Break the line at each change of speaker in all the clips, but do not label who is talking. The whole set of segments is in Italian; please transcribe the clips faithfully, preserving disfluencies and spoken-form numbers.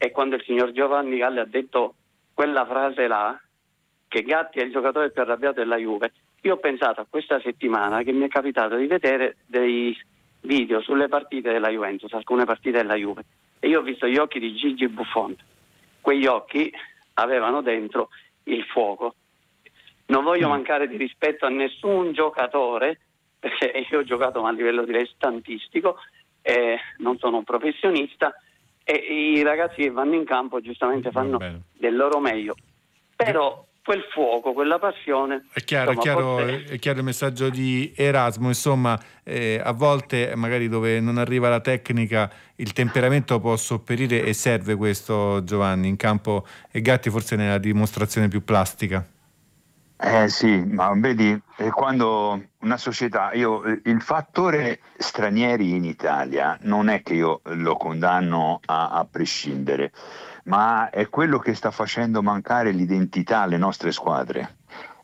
è quando il signor Giovanni Galli ha detto quella frase là, che Gatti è il giocatore più arrabbiato della Juve. Io ho pensato a questa settimana che mi è capitato di vedere dei video sulle partite della Juventus, alcune partite della Juve, e io ho visto gli occhi di Gigi Buffon. Quegli occhi avevano dentro il fuoco. Non voglio mancare di rispetto a nessun giocatore, perché io ho giocato a livello dilettantistico, eh, non sono un professionista, e i ragazzi che vanno in campo giustamente fanno del loro meglio. Però quel fuoco, quella passione...
È chiaro,
insomma,
è, chiaro
forse...
è chiaro il messaggio di Erasmo, insomma, eh, a volte magari dove non arriva la tecnica il temperamento può sopperire, e serve questo, Giovanni, in campo, e Gatti forse nella dimostrazione più plastica.
Eh sì, ma vedi, quando una società, io il fattore stranieri in Italia non è che io lo condanno a, a prescindere, ma è quello che sta facendo mancare l'identità alle nostre squadre.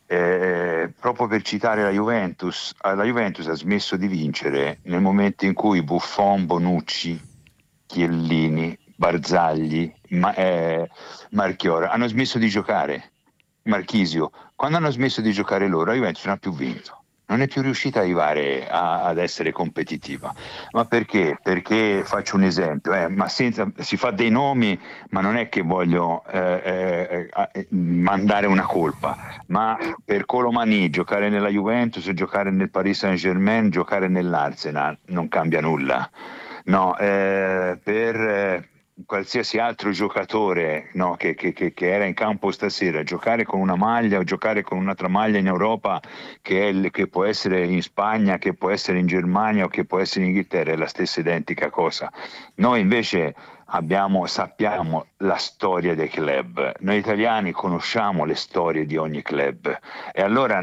Eh, proprio per citare la Juventus, la Juventus ha smesso di vincere nel momento in cui Buffon, Bonucci, Chiellini, Barzagli, ma, eh, Marchiora hanno smesso di giocare. Marchisio, quando hanno smesso di giocare loro, la Juventus non ha più vinto. Non è più riuscita a arrivare a, ad essere competitiva. Ma perché? Perché faccio un esempio, eh, ma senza, si fa dei nomi, ma non è che voglio eh, eh, mandare una colpa, ma per Colomani giocare nella Juventus, giocare nel Paris Saint-Germain, giocare nell'Arsenal non cambia nulla. No, eh, per eh, qualsiasi altro giocatore, no, che, che, che era in campo stasera, giocare con una maglia o giocare con un'altra maglia in Europa, che, è, che può essere in Spagna, che può essere in Germania o che può essere in Inghilterra, è la stessa identica cosa. Noi invece abbiamo, sappiamo la storia dei club, noi italiani conosciamo le storie di ogni club, e allora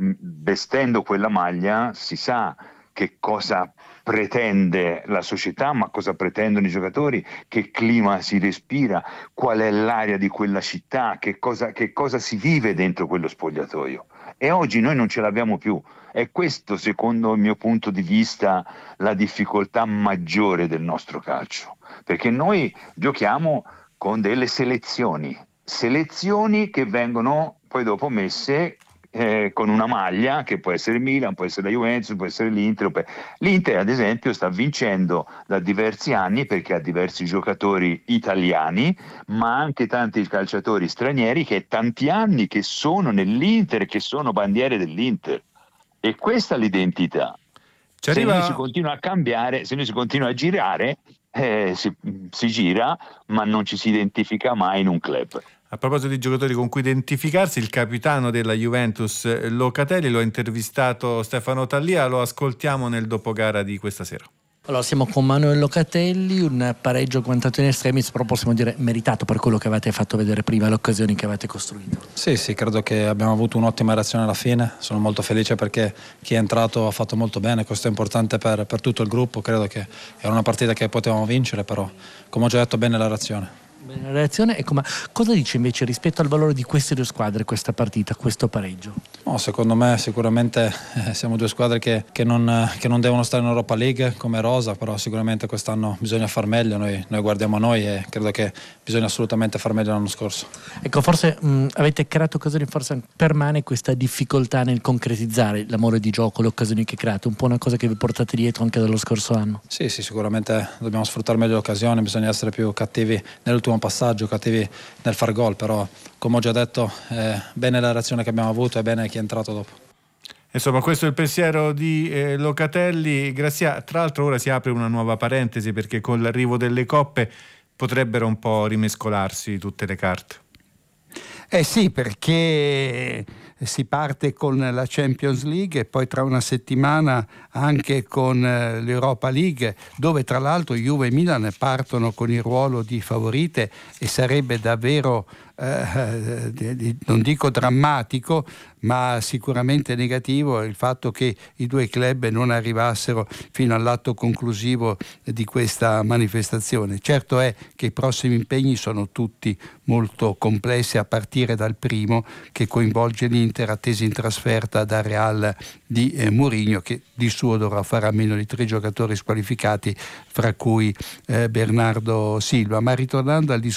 vestendo quella maglia si sa che cosa pretende la società, ma cosa pretendono i giocatori, che clima si respira, qual è l'aria di quella città, che cosa, che cosa si vive dentro quello spogliatoio. E oggi noi non ce l'abbiamo più. È questo, secondo il mio punto di vista, la difficoltà maggiore del nostro calcio, perché noi giochiamo con delle selezioni, selezioni che vengono poi dopo messe Eh, con una maglia che può essere il Milan, può essere la Juventus, può essere l'Inter. L'Inter ad esempio sta vincendo da diversi anni perché ha diversi giocatori italiani, ma anche tanti calciatori stranieri che tanti anni che sono nell'Inter, che sono bandiere dell'Inter, e questa è l'identità.
Ci
se
arriva...
noi si continua a cambiare, se noi si continua a girare, eh, si, si gira, ma non ci si identifica mai in un club.
A proposito di giocatori con cui identificarsi, il capitano della Juventus, Locatelli, lo ha intervistato Stefano Tallia, lo ascoltiamo nel dopogara di questa sera.
Allora, siamo con Manuel Locatelli, un pareggio quantato in estremis, però possiamo dire meritato per quello che avete fatto vedere prima, le occasioni che avete costruito.
Sì, sì, credo che abbiamo avuto un'ottima reazione alla fine, sono molto felice perché chi è entrato ha fatto molto bene, questo è importante per, per tutto il gruppo, credo che era una partita che potevamo vincere, però come ho già detto bene la reazione.
Bene, la reazione è come... Cosa dice invece rispetto al valore di queste due squadre, questa partita, questo pareggio?
No, secondo me sicuramente eh, siamo due squadre che, che, non, che non devono stare in Europa League come rosa, però sicuramente quest'anno bisogna far meglio, noi, noi guardiamo a noi e credo che bisogna assolutamente far meglio l'anno scorso.
Ecco, forse mh, avete creato occasioni, forse permane questa difficoltà nel concretizzare l'amore di gioco, le occasioni che create, un po' una cosa che vi portate dietro anche dallo scorso anno?
Sì, sì, sicuramente dobbiamo sfruttare meglio l'occasione, bisogna essere più cattivi nell'ultimo passaggio, cattivi nel far gol, però come ho già detto eh, bene la reazione che abbiamo avuto e bene chi è entrato dopo.
Insomma, questo è il pensiero di eh, Locatelli. Grazia, tra l'altro ora si apre una nuova parentesi perché con l'arrivo delle coppe potrebbero un po' rimescolarsi tutte le carte.
Eh sì, perché si parte con la Champions League e poi tra una settimana anche con l'Europa League, dove tra l'altro Juve e Milan partono con il ruolo di favorite, e sarebbe davvero eh, non dico drammatico, ma sicuramente negativo il fatto che i due club non arrivassero fino all'atto conclusivo di questa manifestazione. Certo è che i prossimi impegni sono tutti molto complessi, a partire dal primo, che coinvolge l'Inter, attesi in trasferta da Real di eh, Mourinho, che di suo dovrà fare a meno di tre giocatori squalificati, fra cui eh, Bernardo Silva. Ma ritornando al discorso